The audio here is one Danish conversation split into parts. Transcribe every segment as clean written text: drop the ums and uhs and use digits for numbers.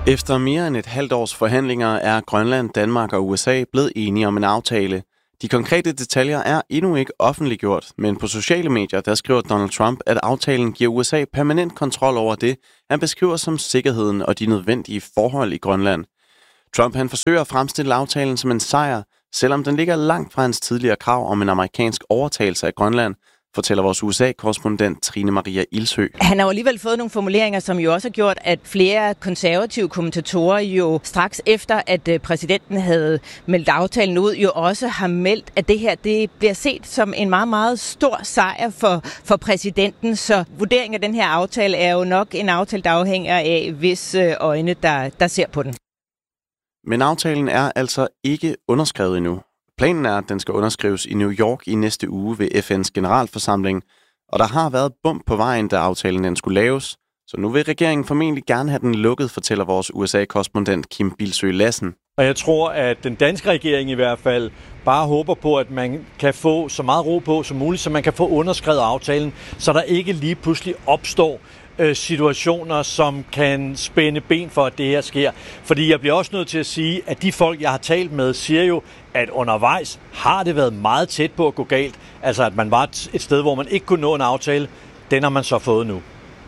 Efter mere end et halvt års forhandlinger er Grønland, Danmark og USA blevet enige om en aftale. De konkrete detaljer er endnu ikke offentliggjort, men på sociale medier der skriver Donald Trump, at aftalen giver USA permanent kontrol over det, han beskriver som sikkerheden og de nødvendige forhold i Grønland. Trump han forsøger at fremstille aftalen som en sejr, selvom den ligger langt fra hans tidligere krav om en amerikansk overtagelse af Grønland, fortæller vores USA-korrespondent Trine Maria Ilsø. Han har jo alligevel fået nogle formuleringer, som jo også har gjort, at flere konservative kommentatorer jo straks efter, at præsidenten havde meldt aftalen ud, jo også har meldt, at det her det bliver set som en meget, meget stor sejr for præsidenten. Så vurderingen af den her aftale er jo nok en aftale, der afhænger af hvis øjne, der ser på den. Men aftalen er altså ikke underskrevet endnu. Planen er, at den skal underskrives i New York i næste uge ved FN's generalforsamling, og der har været bump på vejen, da aftalen den skulle laves. Så nu vil regeringen formentlig gerne have den lukket, fortæller vores USA-korrespondent Kim Bilsøe Lassen. Og jeg tror, at den danske regering i hvert fald bare håber på, at man kan få så meget ro på som muligt, så man kan få underskrevet aftalen, så der ikke lige pludselig opstår situationer, som kan spænde ben for, at det her sker. Fordi jeg bliver også nødt til at sige, at de folk, jeg har talt med, siger jo, at undervejs har det været meget tæt på at gå galt. Altså, at man var et sted, hvor man ikke kunne nå en aftale. Den har man så fået nu.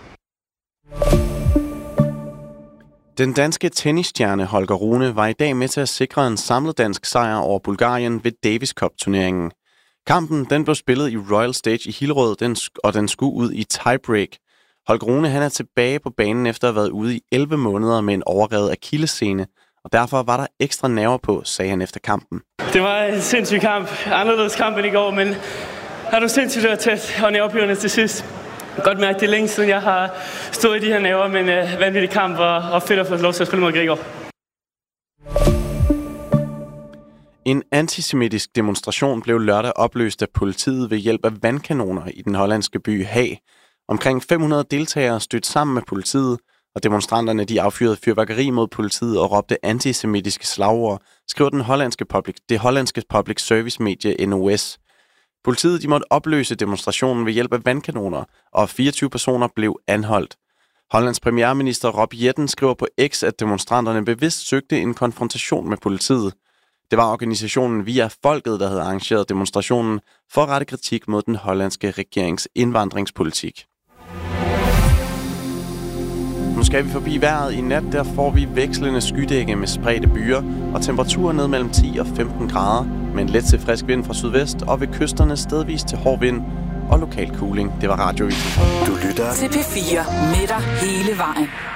Den danske tennisstjerne Holger Rune var i dag med til at sikre en samlet dansk sejr over Bulgarien ved Davis Cup-turneringen. Kampen den blev spillet i Royal Stage i Hillerød, og den skulle ud i tiebreak. Holger Rune han er tilbage på banen efter at have været ude i 11 måneder med en overrevet akillessene, og derfor var der ekstra nerver på, sagde han efter kampen. Det var en sindssyg kamp, anderledes kamp end i går, men har du sindssygt været tæt og nervepirrende til sidst. Godt mærke, det er længe siden jeg har stået i de her nerver, men vanvittig kamp og fedt at få lov til at spille mod Gregor. En antisemitisk demonstration blev lørdag opløst af politiet ved hjælp af vandkanoner i den hollandske by Haag. Omkring 500 deltagere stødte sammen med politiet, og demonstranterne de affyrede fyrværkeri mod politiet og råbte antisemitiske slagord, skriver det hollandske public service medie NOS. Politiet de måtte opløse demonstrationen ved hjælp af vandkanoner, og 24 personer blev anholdt. Hollands premierminister Rob Jetten skriver på X, at demonstranterne bevidst søgte en konfrontation med politiet. Det var organisationen Via Folket, der havde arrangeret demonstrationen for at rette kritik mod den hollandske regerings indvandringspolitik. Nu skal vi forbi vejret. I nat der får vi vekslende skydække med spredte byer og temperaturer ned mellem 10 og 15 grader med en let til frisk vind fra sydvest og ved kysterne stedvis til hård vind og lokal kuling. Det var Radio 1. Du lytter til P4 med dig hele vejen.